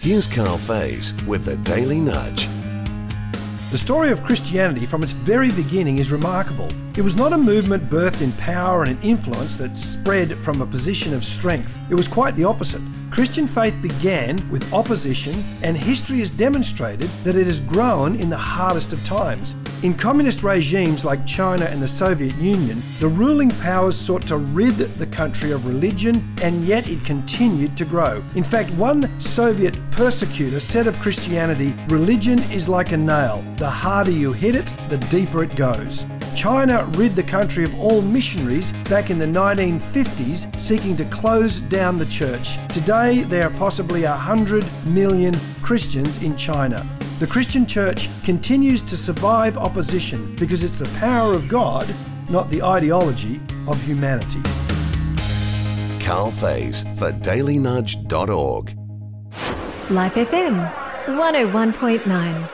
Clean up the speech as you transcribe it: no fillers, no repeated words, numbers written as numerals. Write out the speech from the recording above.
Here's Carl Faze with the Daily Nudge. The story of Christianity from its very beginning is remarkable. It was not a movement birthed in power and influence that spread from a position of strength. It was quite the opposite. Christian faith began with opposition, and history has demonstrated that it has grown in the hardest of times. In communist regimes like China and the Soviet Union, the ruling powers sought to rid the country of religion, and yet it continued to grow. In fact, one Soviet persecutor said of Christianity, "Religion is like a nail. The harder you hit it, the deeper it goes." China rid the country of all missionaries back in the 1950s, seeking to close down the church. Today, there are possibly 100 million Christians in China. The Christian church continues to survive opposition because it's the power of God, not the ideology of humanity. Carl Faze for dailynudge.org. Life FM 101.9.